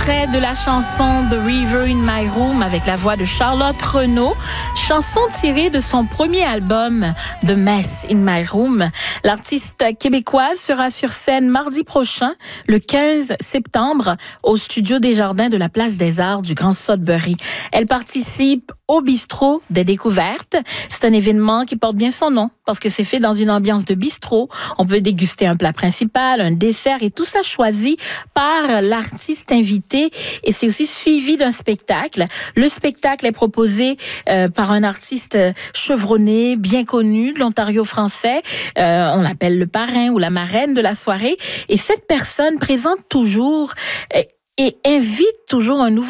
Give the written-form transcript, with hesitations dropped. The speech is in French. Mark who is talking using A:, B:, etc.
A: extrait de la chanson The River in My Room avec la voix de Charlotte Renaud, chanson tirée de son premier album The Mess in My Room. L'artiste québécoise sera sur scène mardi prochain, le 15 septembre, au Studio Desjardins de la Place des Arts du Grand Sudbury. Elle participe au Bistrot des Découvertes. C'est un événement qui porte bien son nom parce que c'est fait dans une ambiance de bistrot. On peut déguster un plat principal, un dessert et tout ça choisi par l'artiste invité et c'est aussi suivi d'un spectacle. Le spectacle est proposé par un artiste chevronné, bien connu de l'Ontario français. On l'appelle le parrain ou la marraine de la soirée et cette personne présente toujours et invite toujours un nouveau